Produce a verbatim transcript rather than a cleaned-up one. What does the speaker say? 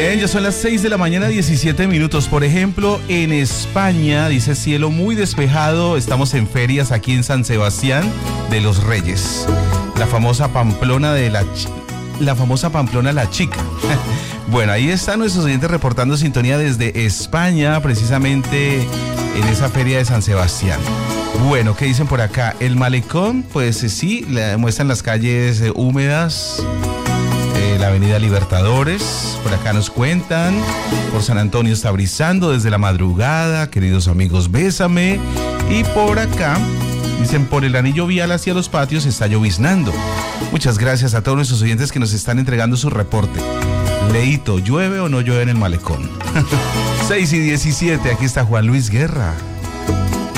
Bien, ya son las seis de la mañana, diecisiete minutos. Por ejemplo, en España, dice cielo muy despejado. Estamos en ferias aquí en San Sebastián de los Reyes. La famosa Pamplona de la... La famosa Pamplona la Chica. Bueno, ahí están nuestros oyentes reportando sintonía desde España, precisamente en esa feria de San Sebastián. Bueno, ¿qué dicen por acá? El malecón, pues eh, sí, le muestran las calles eh, húmedas, eh, la avenida Libertadores, por acá nos cuentan, por San Antonio está brizando desde la madrugada, queridos amigos, bésame, y por acá, dicen, por el anillo vial hacia los patios está lloviznando. Muchas gracias a todos nuestros oyentes que nos están entregando su reporte. Leito, ¿llueve o no llueve en el malecón? seis y diecisiete, aquí está Juan Luis Guerra.